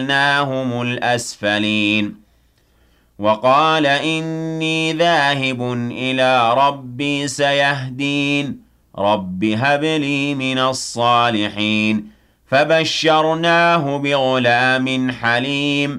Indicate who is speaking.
Speaker 1: فجعلناهم الأسفلين وقال إني ذاهب إلى ربي سيهدين رب هب لي من الصالحين فبشرناه بغلام حليم